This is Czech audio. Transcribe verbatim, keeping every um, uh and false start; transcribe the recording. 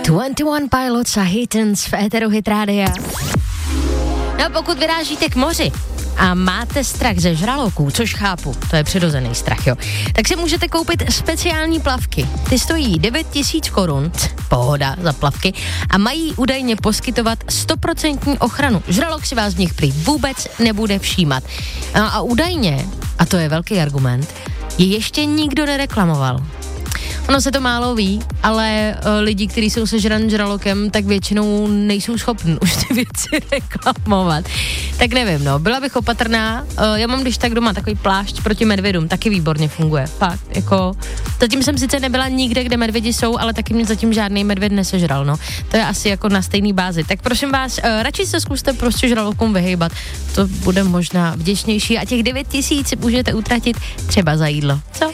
dvacet jedna Pilots a Hitons v éteru Hit Rádia. No pokud vyrážíte k moři a máte strach ze žraloků, což chápu, to je přirozený strach, jo, tak si můžete koupit speciální plavky. Ty stojí devět tisíc korun, pohoda za plavky, a mají údajně poskytovat stoprocentní ochranu. Žralok si vás v nich prý vůbec nebude všímat. A, a údajně, a to je velký argument, je ještě nikdo nereklamoval. Ono se to málo ví, ale uh, lidi, kteří jsou sežraný žralokem, tak většinou nejsou schopni už ty věci reklamovat. Tak nevím, no, byla bych opatrná. Uh, já mám když tak doma takový plášť proti medvědům, taky výborně funguje. Fakt, jako, zatím jsem sice nebyla nikde, kde medvědi jsou, ale taky mě zatím žádný medvěd nesežral, no. To je asi jako na stejný bázi. Tak prosím vás, uh, radši se zkuste prostě žralokům vyhejbat. To bude možná vděčnější a těch devět tisíc můžete utratit třeba za jídlo. Co?